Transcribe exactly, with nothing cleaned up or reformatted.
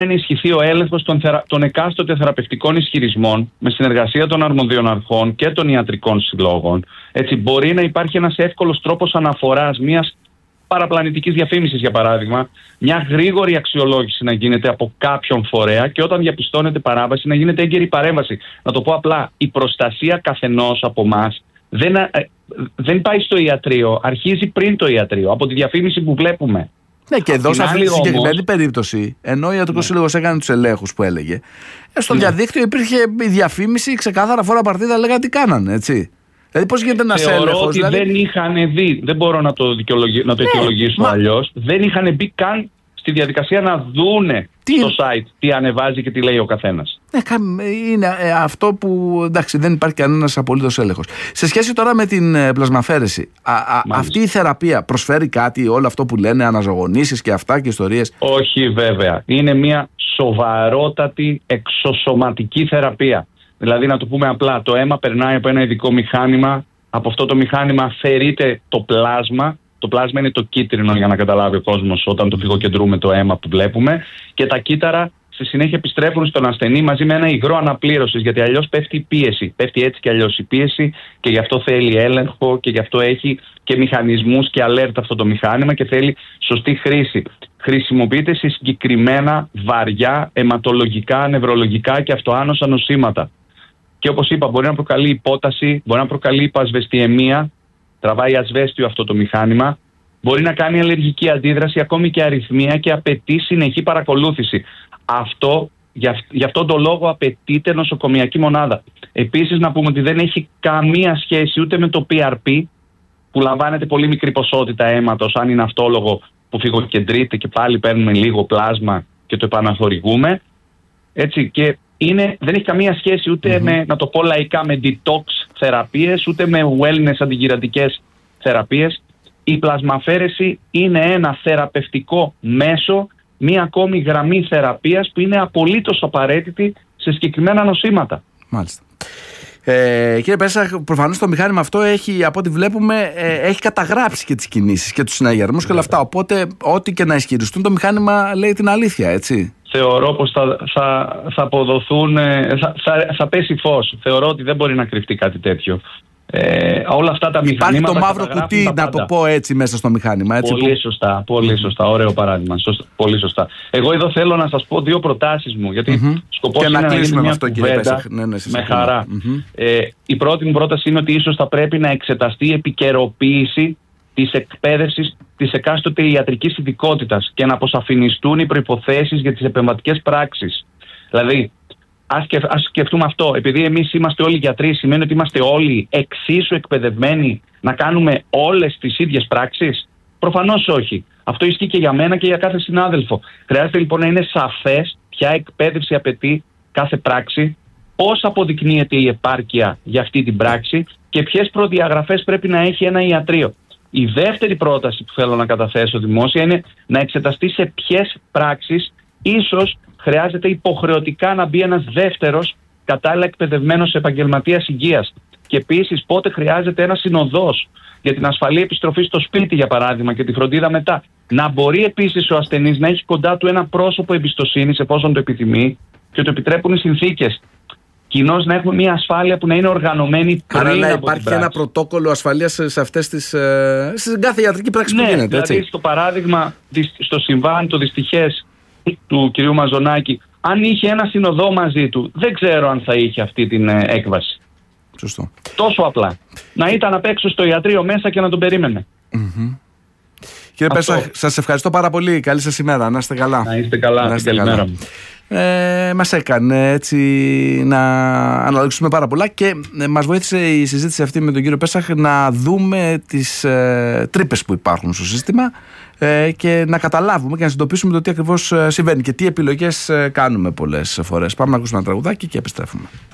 ενισχυθεί ο έλεγχος των, θερα... των εκάστοτε θεραπευτικών ισχυρισμών με συνεργασία των αρμοδίων αρχών και των ιατρικών συλλόγων. Έτσι, μπορεί να υπάρχει ένας εύκολος τρόπος αναφοράς μιας παραπλανητικής διαφήμισης, για παράδειγμα, μια γρήγορη αξιολόγηση να γίνεται από κάποιον φορέα και όταν διαπιστώνεται παράβαση να γίνεται έγκαιρη παρέμβαση. Να το πω απλά, η προστασία καθενός από εμάς δεν, δεν πάει στο ιατρείο, αρχίζει πριν το ιατρείο, από τη διαφήμιση που βλέπουμε. Ναι, και εδώ σε αυτή τη συγκεκριμένη όμως... περίπτωση, ενώ ο ιατρικός ναι. σύλλογος έκανε τους ελέγχους που έλεγε, στο ναι. διαδίκτυο υπήρχε η διαφήμιση, ξεκάθαρα φορά παρτίδα λέγανε τι κάνανε, έτσι. Δηλαδή, πώς γίνεται ένας έλεγχος? Θεωρώ ότι δηλαδή... δεν είχαν δει, δεν μπορώ να το, δικαιολογη... να το δικαιολογήσω ναι, αλλιώς, μα... δεν είχαν μπει καν στη διαδικασία να δούνε τι... στο site τι ανεβάζει και τι λέει ο καθένας. Ναι, είναι αυτό που εντάξει, δεν υπάρχει κανένας απολύτως έλεγχος. Σε σχέση τώρα με την πλασμαφέρεση, α, α, αυτή η θεραπεία προσφέρει κάτι, όλο αυτό που λένε αναζωογονήσεις και αυτά και ιστορίες? Όχι, βέβαια. Είναι μια σοβαρότατη εξωσωματική θεραπεία. Δηλαδή, να το πούμε απλά, το αίμα περνάει από ένα ειδικό μηχάνημα, από αυτό το μηχάνημα αφαιρείται το πλάσμα. Το πλάσμα είναι το κίτρινο, για να καταλάβει ο κόσμος, όταν το φυγοκεντρούμε το αίμα που βλέπουμε, και τα κύτταρα στη συνέχεια επιστρέφουν στον ασθενή μαζί με ένα υγρό αναπλήρωσης, γιατί αλλιώς πέφτει η πίεση. Πέφτει έτσι και αλλιώς η πίεση και γι' αυτό θέλει έλεγχο και γι' αυτό έχει και μηχανισμούς και alert αυτό το μηχάνημα και θέλει σωστή χρήση. Χρησιμοποιείται σε συγκεκριμένα βαριά αιματολογικά, νευρολογικά και αυτοάνωσα νοσήματα. Και όπως είπα, μπορεί να προκαλεί υπόταση, μπορεί να προκαλεί υπασβεστιαιμία, τραβάει ασβέστιο αυτό το μηχάνημα, μπορεί να κάνει αλλεργική αντίδραση, ακόμη και αρρυθμία και απαιτεί συνεχή παρακολούθηση. Αυτό, γι' αυτόν τον λόγο απαιτείται νοσοκομιακή μονάδα. Επίσης να πούμε ότι δεν έχει καμία σχέση ούτε με το πι αρ πι, που λαμβάνεται πολύ μικρή ποσότητα αίματος, αν είναι αυτόλογο που φυγοκεντρείται και πάλι παίρνουμε λίγο πλάσμα και το επαναχορηγούμε. Έτσι, και είναι, δεν έχει καμία σχέση ούτε mm-hmm. με, να το πω λαϊκά, με detox θεραπείες, ούτε με wellness αντιγυρατικές θεραπείες. Η πλασμαφέρεση είναι ένα θεραπευτικό μέσο, μία ακόμη γραμμή θεραπείας που είναι απολύτως απαραίτητη σε συγκεκριμένα νοσήματα. Μάλιστα. Ε, κύριε Πέσαχ, προφανώς το μηχάνημα αυτό έχει, από ό,τι βλέπουμε, ε, έχει καταγράψει και τις κινήσεις και τους συναγερμούς και όλα αυτά. Οπότε, ό,τι και να ισχυριστούν, το μηχάνημα λέει την αλήθεια, έτσι. Θεωρώ πως θα, θα, θα αποδοθούν, θα, θα, θα πέσει φως. Θεωρώ ότι δεν μπορεί να κρυφτεί κάτι τέτοιο. Ε, όλα αυτά τα μηχανήματα. Υπάρχει το μαύρο κουτί, να το πω έτσι, μέσα στο μηχάνημα. Έτσι, πολύ που... σωστά, πολύ σωστά. Ωραίο παράδειγμα. Σωστά, πολύ σωστά. Εγώ εδώ θέλω να σας πω δύο προτάσεις μου, γιατί mm-hmm. σκοπός είναι να κλείσουμε με αυτό, κύριε Πέσαχ. Ναι, ναι, με χαρά. Mm-hmm. Ε, η πρώτη μου πρόταση είναι ότι ίσως θα πρέπει να εξεταστεί η επικαιροποίηση της εκπαίδευσης της εκάστοτε ιατρικής ειδικότητας και να αποσαφινιστούν οι προϋποθέσεις για τις επεμβατικές πράξεις. Δηλαδή, ας, σκεφ, ας σκεφτούμε αυτό. Επειδή εμείς είμαστε όλοι γιατροί, σημαίνει ότι είμαστε όλοι εξίσου εκπαιδευμένοι να κάνουμε όλες τις ίδιες πράξεις? Προφανώς όχι. Αυτό ισχύει και για μένα και για κάθε συνάδελφο. Χρειάζεται λοιπόν να είναι σαφές ποια εκπαίδευση απαιτεί κάθε πράξη, πώς αποδεικνύεται η επάρκεια για αυτή την πράξη και ποιες προδιαγραφές πρέπει να έχει ένα ιατρείο. Η δεύτερη πρόταση που θέλω να καταθέσω δημόσια είναι να εξεταστεί σε ποιες πράξεις ίσως χρειάζεται υποχρεωτικά να μπει ένας δεύτερος κατάλληλα εκπαιδευμένος επαγγελματίας υγείας. Και επίσης πότε χρειάζεται ένας συνοδός για την ασφαλή επιστροφή στο σπίτι, για παράδειγμα, και τη φροντίδα μετά. Να μπορεί επίσης ο ασθενής να έχει κοντά του ένα πρόσωπο εμπιστοσύνης εφόσον το επιθυμεί και το επιτρέπουν οι συνθήκες. Κοινώς να έχουμε μια ασφάλεια που να είναι οργανωμένη πριν. Άρα να από υπάρχει την ένα πρωτόκολλο ασφαλείας σε αυτές τις. Ε, στην κάθε ιατρική πράξη ναι, που γίνεται. Δηλαδή, έτσι. στο παράδειγμα, στο συμβάν το δυστυχές του κυρίου Μαζονάκη, αν είχε ένα συνοδό μαζί του, δεν ξέρω αν θα είχε αυτή την ε, έκβαση. Σωστό. Τόσο απλά. Να ήταν απ' έξω στο ιατρείο μέσα και να τον περίμενε. Mm-hmm. Κύριε Πέσαχ, σας ευχαριστώ πάρα πολύ. Καλή σας ημέρα. Να είστε καλά. Να είστε καλά. Να είστε καλημέρα καλά. μου. Ε, μας έκανε έτσι να αναλογιστούμε πάρα πολλά και μας βοήθησε η συζήτηση αυτή με τον κύριο Πέσαχ να δούμε τις ε, τρύπες που υπάρχουν στο σύστημα ε, και να καταλάβουμε και να συνειδητοποιήσουμε το τι ακριβώς συμβαίνει και τι επιλογές κάνουμε πολλές φορές. Πάμε να ακούσουμε ένα τραγουδάκι και επιστρέφουμε.